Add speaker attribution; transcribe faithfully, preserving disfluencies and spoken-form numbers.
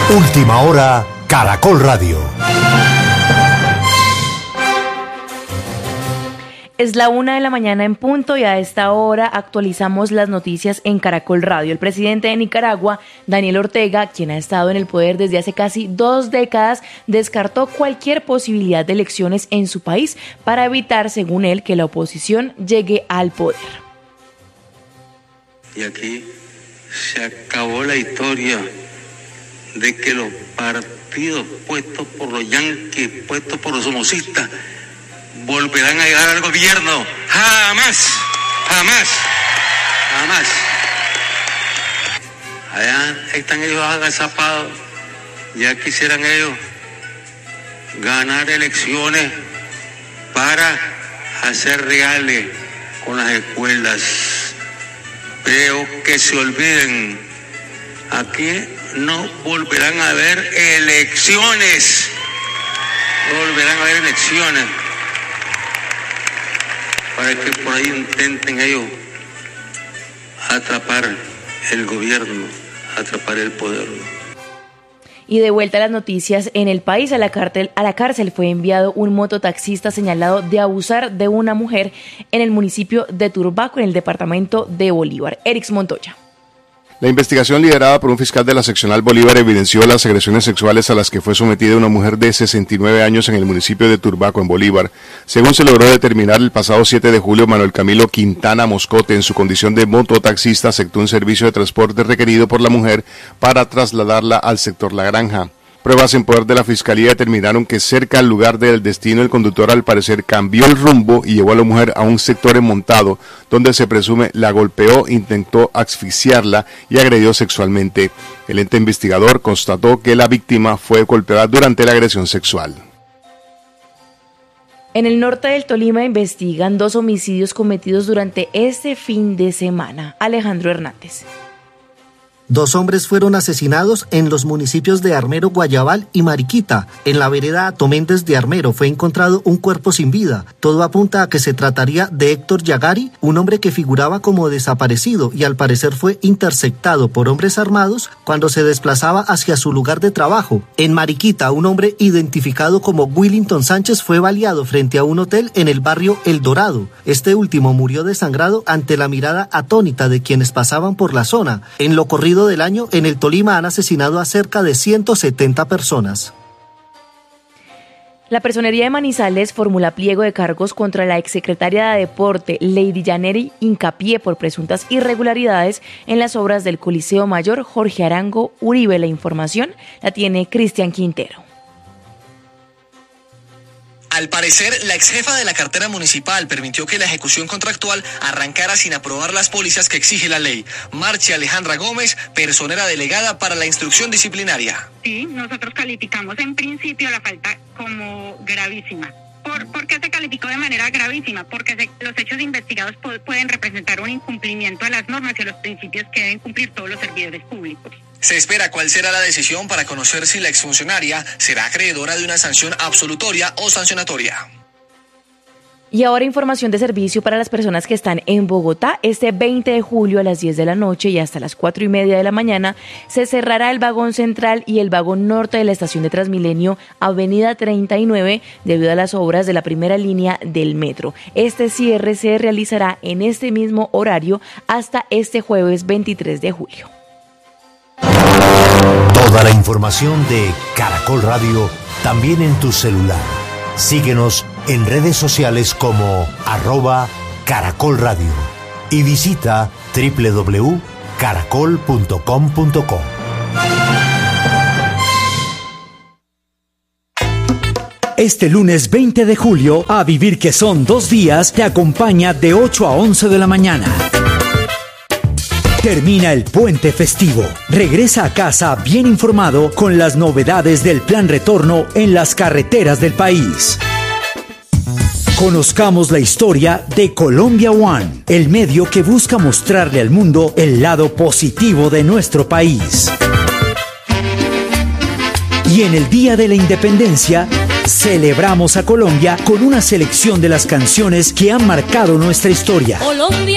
Speaker 1: Última hora, Caracol Radio.
Speaker 2: Es la una de la mañana en punto y a esta hora actualizamos las noticias en Caracol Radio. El presidente de Nicaragua, Daniel Ortega, quien ha estado en el poder desde hace casi dos décadas, descartó cualquier posibilidad de elecciones en su país para evitar, según él, que la oposición llegue al poder.
Speaker 3: Y aquí se acabó la historia de que los partidos puestos por los yanquis, puestos por los somocistas, volverán a llegar al gobierno. Jamás, jamás, jamás. Allá están ellos agazapados. Ya quisieran ellos ganar elecciones para hacer reales con las escuelas. Pero que se olviden, aquí no volverán a haber elecciones. No volverán a haber elecciones. Para que por ahí intenten ellos atrapar el gobierno, atrapar el poder.
Speaker 2: Y de vuelta a las noticias, en el país a la, cárcel, a la cárcel fue enviado un mototaxista señalado de abusar de una mujer en el municipio de Turbaco, en el departamento de Bolívar. Erix Montoya.
Speaker 4: La investigación liderada por un fiscal de la seccional Bolívar evidenció las agresiones sexuales a las que fue sometida una mujer de sesenta y nueve años en el municipio de Turbaco, en Bolívar. Según se logró determinar el pasado siete de julio, Manuel Camilo Quintana Moscote, en su condición de mototaxista, aceptó un servicio de transporte requerido por la mujer para trasladarla al sector La Granja. Pruebas en poder de la Fiscalía determinaron que cerca al lugar del destino el conductor al parecer cambió el rumbo y llevó a la mujer a un sector enmontado donde se presume la golpeó, intentó asfixiarla y agredió sexualmente. El ente investigador constató que la víctima fue golpeada durante la agresión sexual.
Speaker 2: En el norte del Tolima investigan dos homicidios cometidos durante este fin de semana. Alejandro Hernández.
Speaker 5: Dos hombres fueron asesinados en los municipios de Armero, Guayabal y Mariquita. En la vereda Atoméndez de Armero fue encontrado un cuerpo sin vida. Todo apunta a que se trataría de Héctor Yagari, un hombre que figuraba como desaparecido y al parecer fue interceptado por hombres armados cuando se desplazaba hacia su lugar de trabajo. En Mariquita, un hombre identificado como Willington Sánchez fue baleado frente a un hotel en el barrio El Dorado. Este último murió desangrado ante la mirada atónita de quienes pasaban por la zona. En lo corrido del año, en el Tolima han asesinado a cerca de ciento setenta personas.
Speaker 2: La Personería de Manizales formula pliego de cargos contra la exsecretaria de Deporte, Lady Janeri Hincapié, por presuntas irregularidades en las obras del Coliseo Mayor Jorge Arango Uribe. La información la tiene Cristian Quintero.
Speaker 6: Al parecer, la exjefa de la cartera municipal permitió que la ejecución contractual arrancara sin aprobar las pólizas que exige la ley. Marcia Alejandra Gómez, personera delegada para la instrucción disciplinaria.
Speaker 7: Sí, nosotros calificamos en principio la falta como gravísima. ¿Por, ¿por qué se calificó de manera gravísima? Porque se, los hechos investigados po- pueden representar un incumplimiento a las normas y a los principios que deben cumplir todos los servidores públicos.
Speaker 6: Se espera cuál será la decisión para conocer si la exfuncionaria será acreedora de una sanción absolutoria o sancionatoria.
Speaker 2: Y ahora información de servicio para las personas que están en Bogotá. Este veinte de julio a las diez de la noche y hasta las cuatro y media de la mañana se cerrará el vagón central y el vagón norte de la estación de Transmilenio Avenida treinta y nueve debido a las obras de la primera línea del metro. Este cierre se realizará en este mismo horario hasta este jueves veintitrés de julio.
Speaker 1: Toda la información de Caracol Radio también en tu celular. Síguenos en redes sociales como arroba Caracol Radio y visita doble u doble u doble u punto caracol punto com punto co.
Speaker 8: Este lunes veinte de julio, A Vivir que son dos días, te acompaña de ocho a once de la mañana. Termina el puente festivo. Regresa a casa bien informado con las novedades del plan retorno en las carreteras del país. Conozcamos la historia de Colombia One, el medio que busca mostrarle al mundo el lado positivo de nuestro país. Y en el Día de la Independencia, celebramos a Colombia con una selección de las canciones que han marcado nuestra historia.
Speaker 9: Colombia.